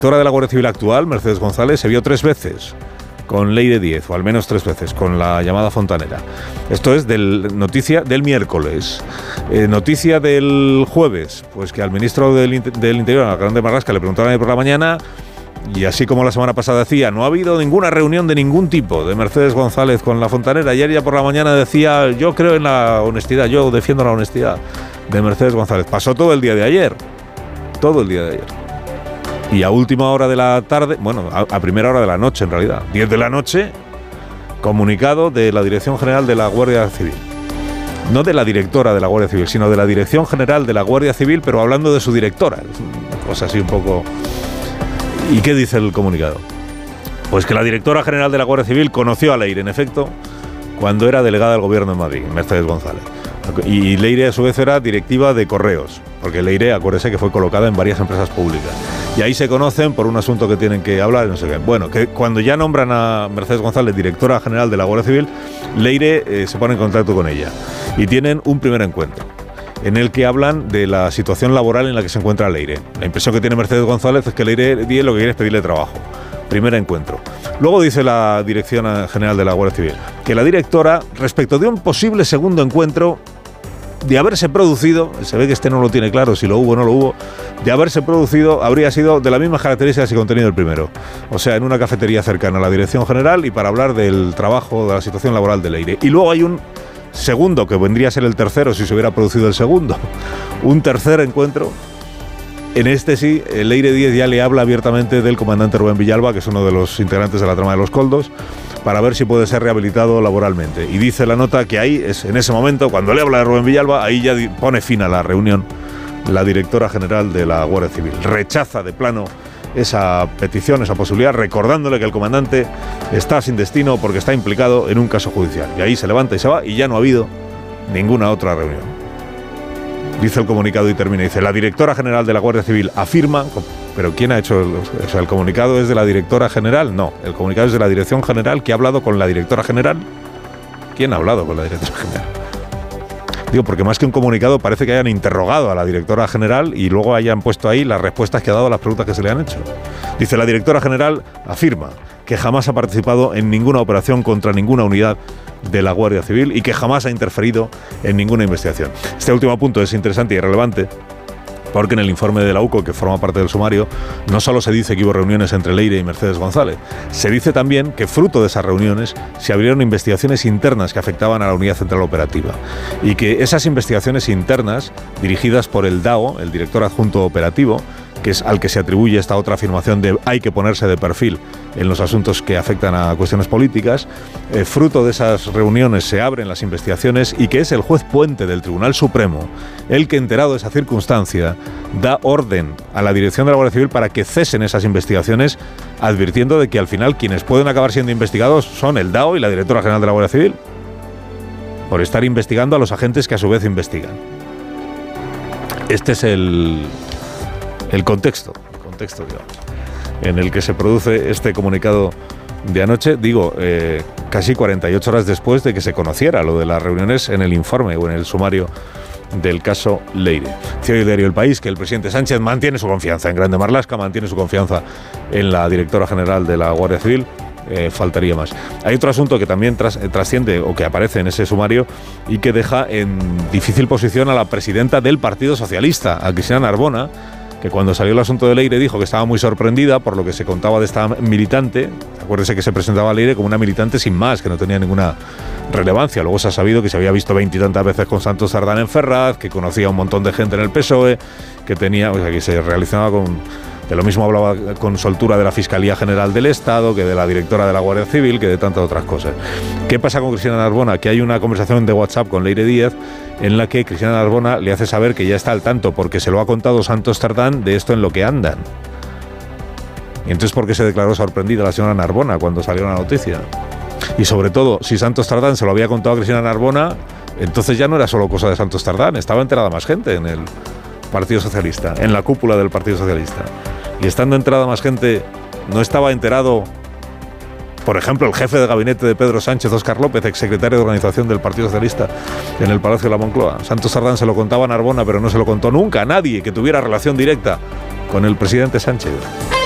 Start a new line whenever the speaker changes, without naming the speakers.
directora de la Guardia Civil actual, Mercedes González, se vio 3 veces con Leire Díez, o al menos 3 veces, con la llamada fontanera. Esto es noticia del miércoles. Noticia del jueves, pues que al ministro del Interior, a Grande Marlaska, le preguntaron ahí por la mañana, y así como la semana pasada decía, no ha habido ninguna reunión de ningún tipo de Mercedes González con la fontanera. Ayer ya por la mañana decía, yo creo en la honestidad, yo defiendo la honestidad de Mercedes González. Pasó todo el día de ayer. Todo el día de ayer. Y a última hora de la tarde, bueno, a primera hora de la noche en realidad, 10 de la noche, comunicado de la Dirección General de la Guardia Civil. No de la directora de la Guardia Civil, sino de la Dirección General de la Guardia Civil, pero hablando de su directora. Es una cosa así un poco... ¿Y qué dice el comunicado? Pues que la directora general de la Guardia Civil conoció a Leire, en efecto, cuando era delegada del Gobierno de Madrid, Mercedes González. Y Leire a su vez era directiva de Correos, porque Leire, acuérdese que fue colocada en varias empresas públicas. Y ahí se conocen por un asunto que tienen que hablar, no sé qué. Bueno, que cuando ya nombran a Mercedes González directora general de la Guardia Civil, Leire se pone en contacto con ella y tienen un primer encuentro en el que hablan de la situación laboral en la que se encuentra Leire. La impresión que tiene Mercedes González es que Leire Díez lo que quiere es pedirle trabajo. Primer encuentro. Luego dice la Dirección General de la Guardia Civil que la directora, respecto de un posible segundo encuentro, de haberse producido, se ve que este no lo tiene claro si lo hubo o no lo hubo, de haberse producido habría sido de las mismas características y contenido el primero. O sea, en una cafetería cercana a la Dirección General y para hablar del trabajo, de la situación laboral de Leire. Y luego hay un segundo, que vendría a ser el tercero si se hubiera producido el segundo. Un tercer encuentro. En este sí, Leire Díez ya le habla abiertamente del comandante Rubén Villalba, que es uno de los integrantes de la trama de los Coldos, para ver si puede ser rehabilitado laboralmente. Y dice la nota que ahí, es en ese momento, cuando le habla de Rubén Villalba, ahí ya pone fin a la reunión la directora general de la Guardia Civil. Rechaza de plano esa petición, esa posibilidad, recordándole que el comandante está sin destino porque está implicado en un caso judicial. Y ahí se levanta y se va y ya no ha habido ninguna otra reunión. Dice el comunicado y termina, dice, la directora general de la Guardia Civil afirma, pero ¿quién ha hecho el comunicado? ¿Es de la directora general? No, el comunicado es de la Dirección General, que ha hablado con la directora general. ¿Quién ha hablado con la directora general? Digo, porque más que un comunicado parece que hayan interrogado a la directora general y luego hayan puesto ahí las respuestas que ha dado a las preguntas que se le han hecho. Dice, la directora general afirma que jamás ha participado en ninguna operación contra ninguna unidad de la Guardia Civil y que jamás ha interferido en ninguna investigación. Este último punto es interesante y relevante porque en el informe de la UCO, que forma parte del sumario, no solo se dice que hubo reuniones entre Leire y Mercedes González, se dice también que fruto de esas reuniones se abrieron investigaciones internas que afectaban a la Unidad Central Operativa y que esas investigaciones internas, dirigidas por el DAO, el director adjunto operativo, que es al que se atribuye esta otra afirmación de hay que ponerse de perfil en los asuntos que afectan a cuestiones políticas, fruto de esas reuniones se abren las investigaciones y que es el juez Puente del Tribunal Supremo el que, enterado de esa circunstancia, da orden a la Dirección de la Guardia Civil para que cesen esas investigaciones, advirtiendo de que al final quienes pueden acabar siendo investigados son el DAO y la Directora General de la Guardia Civil, por estar investigando a los agentes que a su vez investigan. Este es el contexto, digamos, en el que se produce este comunicado de anoche, casi 48 horas después de que se conociera lo de las reuniones en el informe o en el sumario del caso Leire. Decía el diario El País que el presidente Sánchez mantiene su confianza en Grande Marlaska, mantiene su confianza en la directora general de la Guardia Civil. Faltaría más. Hay otro asunto que también trasciende o que aparece en ese sumario y que deja en difícil posición a la presidenta del Partido Socialista, a Cristina Narbona, que cuando salió el asunto de Leire dijo que estaba muy sorprendida por lo que se contaba de esta militante. Acuérdese que se presentaba a Leire como una militante sin más, que no tenía ninguna relevancia. Luego se ha sabido que se había visto 20 y tantas veces con Santos Sardán en Ferraz, que conocía a un montón de gente en el PSOE, que tenía, que se relacionaba con... De lo mismo hablaba con soltura de la Fiscalía General del Estado, que de la directora de la Guardia Civil, que de tantas otras cosas. ¿Qué pasa con Cristina Narbona? Que hay una conversación de WhatsApp con Leire Díez en la que Cristina Narbona le hace saber que ya está al tanto, porque se lo ha contado Santos Sardán de esto en lo que andan. Y entonces, ¿por qué se declaró sorprendida la señora Narbona cuando salió la noticia? Y sobre todo, si Santos Sardán se lo había contado a Cristina Narbona, entonces ya no era solo cosa de Santos Sardán, estaba enterada más gente en el Partido Socialista, en la cúpula del Partido Socialista. Y estando enterada más gente, ¿no estaba enterado, por ejemplo, el jefe de gabinete de Pedro Sánchez, Óscar López, exsecretario de organización del Partido Socialista en el Palacio de la Moncloa? Santos Sardán se lo contaba a Narbona, pero no se lo contó nunca a nadie que tuviera relación directa con el presidente Sánchez.